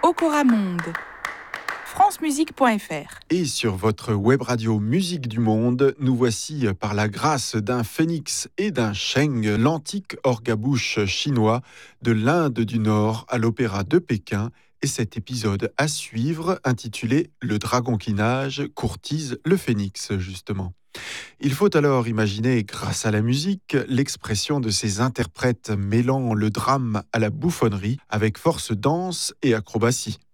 Okora Monde. francemusique.fr. Et sur votre web radio Musique du Monde, nous voici par la grâce d'un phénix et d'un sheng, l'antique orgue-à-bouche chinois de l'Inde du Nord à l'Opéra de Pékin. Et cet épisode à suivre, intitulé « Le dragon qui nage courtise le phénix », justement. Il faut alors imaginer, grâce à la musique, l'expression de ces interprètes mêlant le drame à la bouffonnerie avec force danse et acrobatie.